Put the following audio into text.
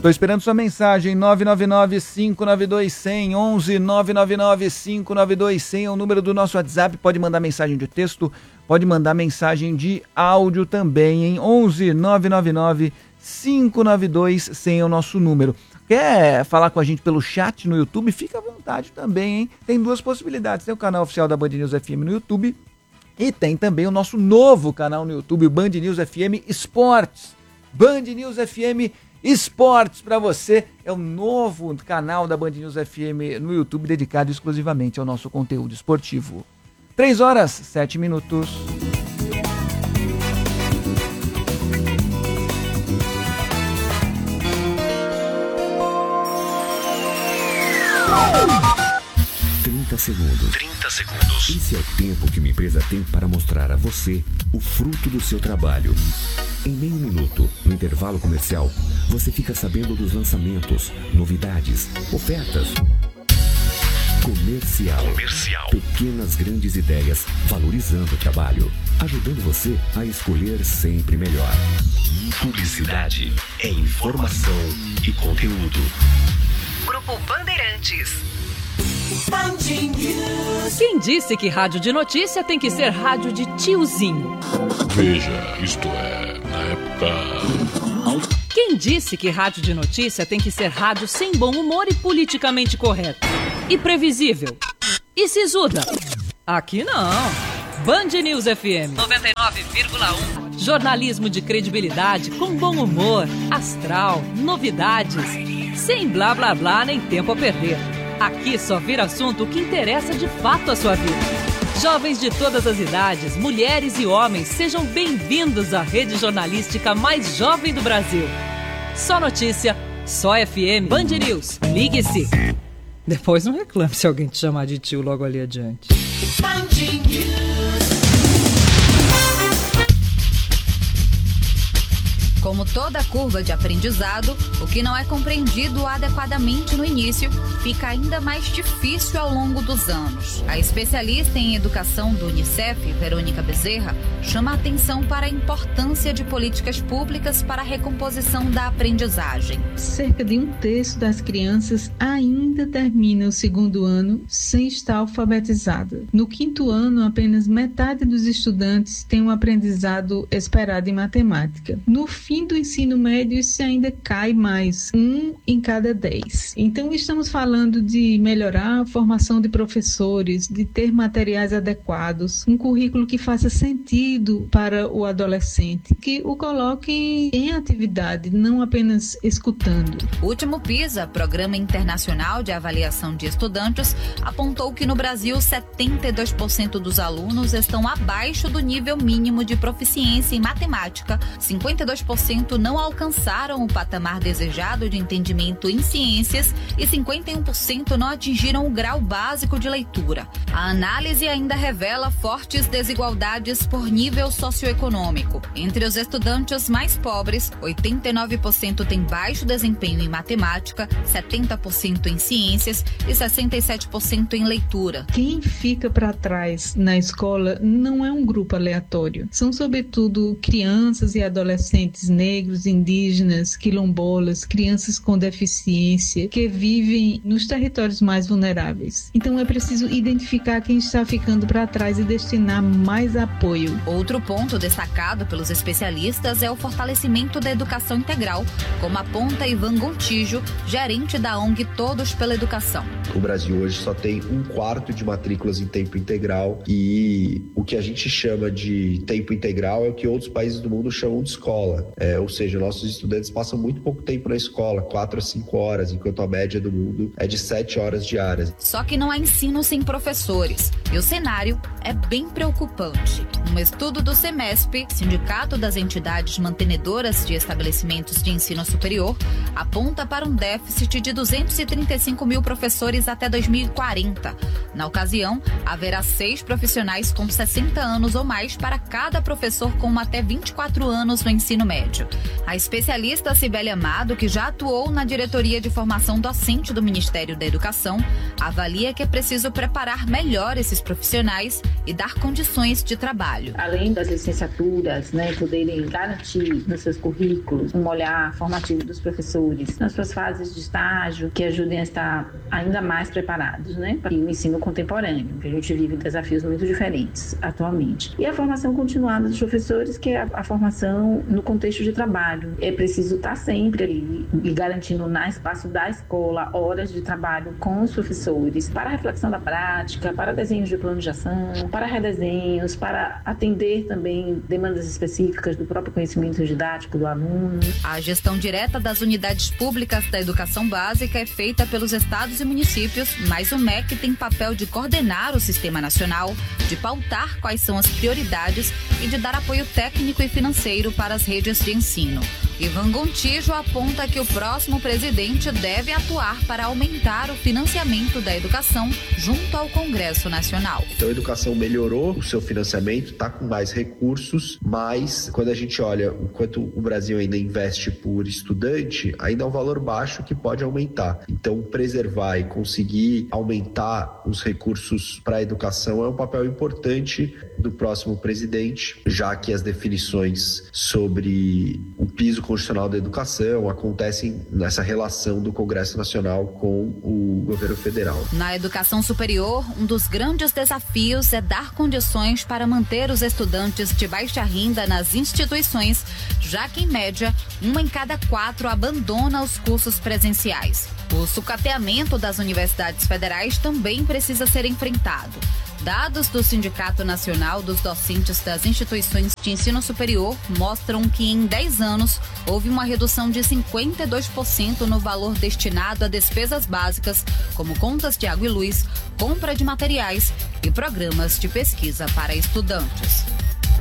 Estou esperando sua mensagem, 999-592-100, 11 999-592-100 é o número do nosso WhatsApp, pode mandar mensagem de texto, pode mandar mensagem de áudio também, em 11 999-592-100 é o nosso número. Quer falar com a gente pelo chat no YouTube? Fica à vontade também, hein? Tem duas possibilidades, tem o canal oficial da Band News FM no YouTube e tem também o nosso novo canal no YouTube, o Band News FM Esportes. Band News FM Esportes para você, é o novo canal da Band News FM no YouTube dedicado exclusivamente ao nosso conteúdo esportivo. 3h07. Segundos. 30 segundos. Esse é o tempo que uma empresa tem para mostrar a você o fruto do seu trabalho. Em meio minuto, no intervalo comercial, você fica sabendo dos lançamentos, novidades, ofertas. Comercial. Pequenas grandes ideias, valorizando o trabalho, ajudando você a escolher sempre melhor. Publicidade é informação e conteúdo. Grupo Bandeirantes. Quem disse que rádio de notícia tem que ser rádio de tiozinho? Veja, isto é, na época... Quem disse que rádio de notícia tem que ser rádio sem bom humor e politicamente correto? E previsível? E sisuda? Aqui não. Band News FM 99,1. Jornalismo de credibilidade com bom humor, astral, novidades. Sem blá blá blá nem tempo a perder. Aqui só vira assunto o que interessa de fato à sua vida. Jovens de todas as idades, mulheres e homens, sejam bem-vindos à rede jornalística mais jovem do Brasil. Só notícia, só FM, Band News, ligue-se. Depois não reclame se alguém te chamar de tio logo ali adiante. Band News. Como toda curva de aprendizado, o que não é compreendido adequadamente no início fica ainda mais difícil ao longo dos anos. A especialista em educação do Unicef, Verônica Bezerra, chama a atenção para a importância de políticas públicas para a recomposição da aprendizagem. Cerca de 1/3 das crianças ainda termina o 2º ano sem estar alfabetizada. No 5º ano, apenas metade dos estudantes tem um aprendizado esperado em matemática. No fim do ensino médio, isso ainda cai mais, 1 em cada 10. Então, estamos falando de melhorar a formação de professores, de ter materiais adequados, um currículo que faça sentido para o adolescente, que o coloque em atividade, não apenas escutando. O último PISA, Programa Internacional de Avaliação de Estudantes, apontou que no Brasil 72% dos alunos estão abaixo do nível mínimo de proficiência em matemática, 52% não alcançaram o patamar desejado de entendimento em ciências e 51% não atingiram o grau básico de leitura. A análise ainda revela fortes desigualdades por nível socioeconômico. Entre os estudantes mais pobres, 89% têm baixo desempenho em matemática, 70% em ciências e 67% em leitura. Quem fica para trás na escola não é um grupo aleatório. São, sobretudo, crianças e adolescentes negros, indígenas, quilombolas, crianças com deficiência, que vivem nos territórios mais vulneráveis. Então é preciso identificar quem está ficando para trás e destinar mais apoio. Outro ponto destacado pelos especialistas é o fortalecimento da educação integral, como aponta Ivan Gontijo, gerente da ONG Todos pela Educação. O Brasil hoje só tem 1/4 de matrículas em tempo integral e o que a gente chama de tempo integral é o que outros países do mundo chamam de escola. Ou seja, nossos estudantes passam muito pouco tempo na escola, 4 a 5 horas, enquanto a média do mundo é de 7 horas diárias. Só que não há ensino sem professores, e o cenário é bem preocupante. Um estudo do CEMESP, Sindicato das Entidades Mantenedoras de Estabelecimentos de Ensino Superior, aponta para um déficit de 235 mil professores até 2040. Na ocasião, haverá 6 profissionais com 60 anos ou mais para cada professor com até 24 anos no ensino médio. médio. A especialista Cibele Amado, que já atuou na diretoria de formação docente do Ministério da Educação, avalia que é preciso preparar melhor esses profissionais e dar condições de trabalho. Além das licenciaturas, poderem garantir nos seus currículos um olhar formativo dos professores, nas suas fases de estágio, que ajudem a estar ainda mais preparados, para o ensino contemporâneo, que a gente vive desafios muito diferentes atualmente. E a formação continuada dos professores, que é a formação no contexto de trabalho. É preciso estar sempre ali e garantindo no espaço da escola horas de trabalho com os professores, para a reflexão da prática, para desenhos de plano de ação, para redesenhos, para atender também demandas específicas do próprio conhecimento didático do aluno. A gestão direta das unidades públicas da educação básica é feita pelos estados e municípios, mas o MEC tem papel de coordenar o sistema nacional, de pautar quais são as prioridades e de dar apoio técnico e financeiro para as redes de ensino. Ivan Gontijo aponta que o próximo presidente deve atuar para aumentar o financiamento da educação junto ao Congresso Nacional. Então a educação melhorou o seu financiamento, está com mais recursos, mas quando a gente olha o quanto o Brasil ainda investe por estudante, ainda é um valor baixo que pode aumentar. Então preservar e conseguir aumentar os recursos para a educação é um papel importante do próximo presidente, já que as definições sobre o piso constitucional da educação acontecem nessa relação do Congresso Nacional com o governo federal. Na educação superior, um dos grandes desafios é dar condições para manter os estudantes de baixa renda nas instituições, já que, em média, 1 em cada 4 abandona os cursos presenciais. O sucateamento das universidades federais também precisa ser enfrentado. Dados do Sindicato Nacional dos Docentes das Instituições de Ensino Superior mostram que em 10 anos houve uma redução de 52% no valor destinado a despesas básicas, como contas de água e luz, compra de materiais e programas de pesquisa para estudantes.